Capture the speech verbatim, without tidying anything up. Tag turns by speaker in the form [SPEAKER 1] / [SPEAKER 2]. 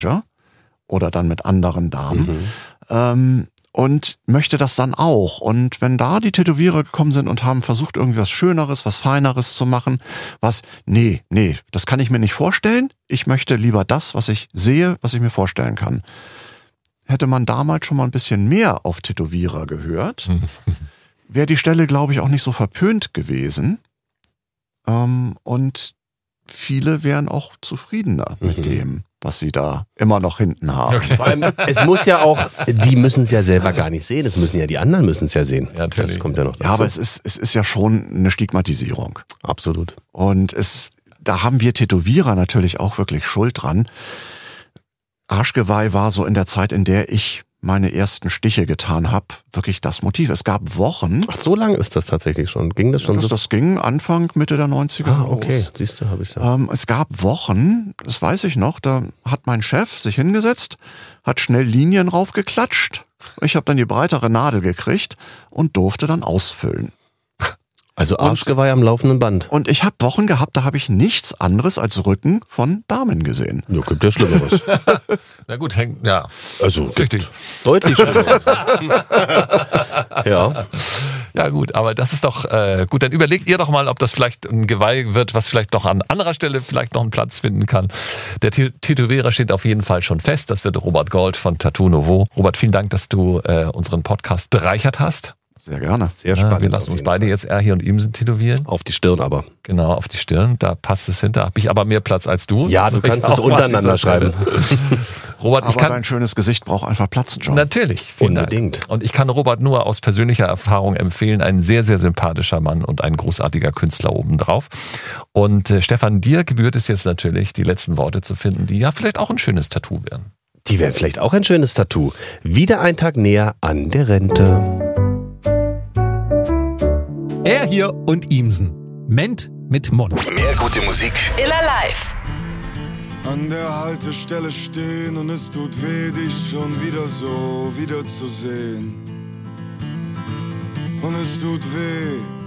[SPEAKER 1] ja, oder dann mit anderen Damen.
[SPEAKER 2] Mhm.
[SPEAKER 1] Ähm, und möchte das dann auch. Und wenn da die Tätowierer gekommen sind und haben versucht, irgendwie was Schöneres, was Feineres zu machen, was, nee, nee, das kann ich mir nicht vorstellen. Ich möchte lieber das, was ich sehe, was ich mir vorstellen kann. Hätte man damals schon mal ein bisschen mehr auf Tätowierer gehört, wäre die Stelle, glaube ich, auch nicht so verpönt gewesen. Ähm, und viele wären auch zufriedener mhm. mit dem, was sie da immer noch hinten haben.
[SPEAKER 2] Okay. Vor allem, es muss ja auch, die müssen es ja selber gar nicht sehen, es müssen ja die anderen müssen es ja sehen.
[SPEAKER 3] Ja, natürlich.
[SPEAKER 2] Das kommt ja noch dazu.
[SPEAKER 1] Ja, aber es ist, es ist ja schon eine Stigmatisierung.
[SPEAKER 2] Absolut.
[SPEAKER 1] Und es, da haben wir Tätowierer natürlich auch wirklich Schuld dran. Arschgeweih war so in der Zeit, in der ich meine ersten Stiche getan habe, wirklich das Motiv. Es gab Wochen.
[SPEAKER 2] Ach, so lange ist das tatsächlich schon. Ging das schon
[SPEAKER 1] das,
[SPEAKER 2] so?
[SPEAKER 1] Das ging Anfang, Mitte der neunziger
[SPEAKER 2] Ah, okay.
[SPEAKER 1] los.
[SPEAKER 2] Siehst du, habe ich ja.
[SPEAKER 1] Ähm, es gab Wochen, das weiß ich noch, da hat mein Chef sich hingesetzt, hat schnell Linien raufgeklatscht. Ich habe dann die breitere Nadel gekriegt und durfte dann ausfüllen.
[SPEAKER 2] Also Arschgeweih am laufenden Band.
[SPEAKER 1] Und ich habe Wochen gehabt, da habe ich nichts anderes als Rücken von Damen gesehen.
[SPEAKER 2] Ja, gibt ja Schlimmeres.
[SPEAKER 3] Na gut, hängt, ja.
[SPEAKER 2] Also
[SPEAKER 3] richtig.
[SPEAKER 2] Deutlich Schlimmeres. Ja.
[SPEAKER 3] Ja gut, aber das ist doch äh, gut. Dann überlegt ihr doch mal, ob das vielleicht ein Geweih wird, was vielleicht noch an anderer Stelle vielleicht noch einen Platz finden kann. Der Tätowierer steht auf jeden Fall schon fest. Das wird Robert Gold von Tattoo Nouveau. Robert, vielen Dank, dass du äh, unseren Podcast bereichert hast.
[SPEAKER 1] Sehr gerne.
[SPEAKER 2] Sehr spannend.
[SPEAKER 3] Ja, wir lassen uns beide Fall. jetzt Erhi und Imsen tätowieren.
[SPEAKER 2] Auf die Stirn aber.
[SPEAKER 3] Genau, auf die Stirn. Da passt es hinter. Habe ich aber mehr Platz als du.
[SPEAKER 2] Ja, du kannst es untereinander schreiben.
[SPEAKER 1] Robert, aber ich kann, dein schönes Gesicht braucht einfach Platz, John.
[SPEAKER 3] Natürlich.
[SPEAKER 2] Unbedingt.
[SPEAKER 3] Dank. Und ich kann Robert nur aus persönlicher Erfahrung empfehlen. Ein sehr, sehr sympathischer Mann und ein großartiger Künstler obendrauf. Und äh, Stefan, dir gebührt es jetzt natürlich, die letzten Worte zu finden, die ja vielleicht auch ein schönes Tattoo wären.
[SPEAKER 2] Die wären vielleicht auch ein schönes Tattoo. Wieder ein Tag näher an der Rente.
[SPEAKER 4] Er hier und Imsen. Ment mit Mund.
[SPEAKER 5] Mehr gute Musik.
[SPEAKER 6] Iller Live.
[SPEAKER 7] An der Haltestelle stehen und es tut weh, dich schon wieder so wiederzusehen. Und es tut weh,